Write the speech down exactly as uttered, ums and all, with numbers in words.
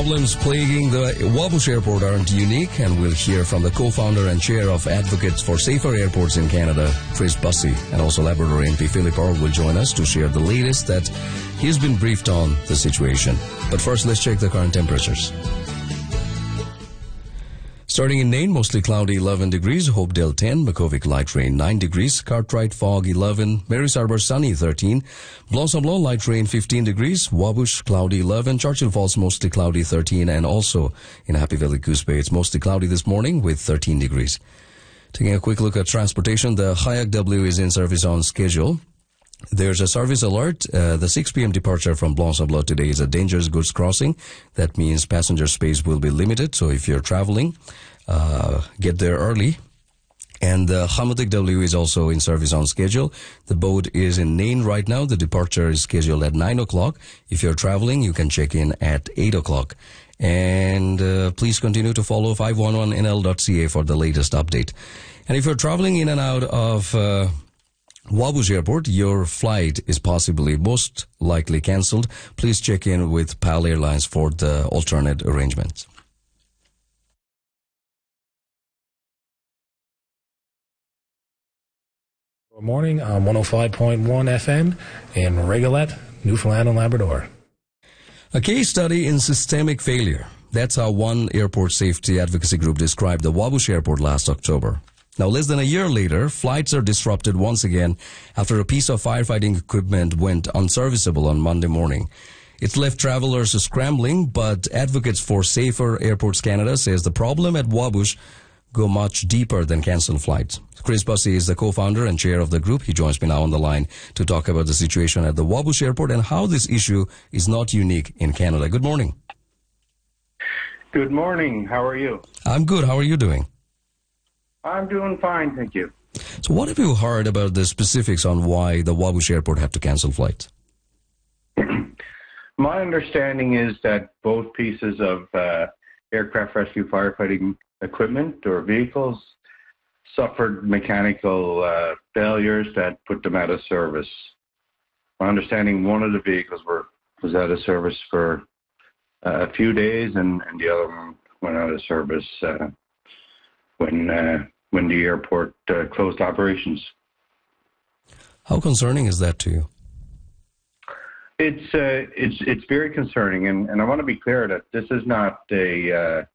problems plaguing the Wabush Airport aren't unique, and we'll hear from the co-founder and chair of Advocates for Safer Airports in Canada, Chris Bussey, and also Labrador M P Philip Orr will join us to share the latest that he's been briefed on the situation. But first, let's check the current temperatures. Starting in Nain, mostly cloudy eleven degrees, Hopedale ten, Makuvik light rain nine degrees, Cartwright fog eleven, Marys Harbour sunny thirteen, Blanc-Sablon light rain fifteen degrees, Wabush cloudy eleven, Churchill Falls mostly cloudy thirteen, and also in Happy Valley Goose Bay it's mostly cloudy this morning with thirteen degrees. Taking a quick look at transportation, the Hayak W is in service on schedule. There's a service alert. Uh, the six p.m. departure from Blanc-Sablon today is a dangerous goods crossing. That means passenger space will be limited. So if you're traveling, uh, get there early. And the Hamudik W is also in service on schedule. The boat is in Nain right now. The departure is scheduled at nine o'clock. If you're traveling, you can check in at eight o'clock. And uh, please continue to follow five one one N L dot C A for the latest update. And if you're traveling in and out of Uh, Wabush Airport, your flight is possibly most likely cancelled. Please check in with PAL Airlines for the alternate arrangements. Good morning on one oh five point one F M in Regalette, Newfoundland and Labrador. A case study in systemic failure. That's how one airport safety advocacy group described the Wabush Airport last October. Now, less than a year later, flights are disrupted once again after a piece of firefighting equipment went unserviceable on Monday morning. It's left travelers scrambling, but Advocates for Safer Airports Canada says the problem at Wabush go much deeper than cancelled flights. Chris Bussey is the co-founder and chair of the group. He joins me now on the line to talk about the situation at the Wabush Airport and how this issue is not unique in Canada. Good morning. Good morning. How are you? I'm good. How are you doing? I'm doing fine, thank you. So what have you heard about the specifics on why the Wabush Airport had to cancel flights? My understanding is that both pieces of uh, aircraft rescue firefighting equipment or vehicles suffered mechanical uh, failures that put them out of service. My understanding, one of the vehicles were was out of service for uh, a few days, and, and the other one went out of service uh, when uh, when the airport uh, closed operations. How concerning is that to you? It's uh, it's it's very concerning, and, and I want to be clear that this is not a uh,